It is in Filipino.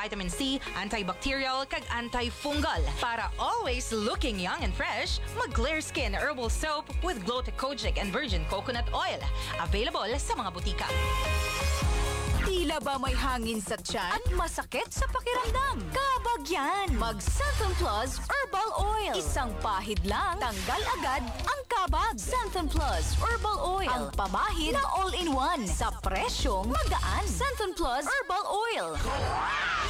vitamin C, antibacterial, kag antifungal. Para always looking young and fresh, mag-Clear Skin Herbal Soap with Glow-Tecogic and Virgin Coconut Oil. Available sa mga butika. Tila ba may hangin sa tiyan at masakit sa pakiramdam? Kabag yan! Mag-Santhon Plus Herbal Oil. Isang pahid lang, tanggal agad ang kabag. Santhon Plus Herbal Oil. Ang pamahid na all-in-one sa presyong magaan. Santhon Plus Herbal Oil.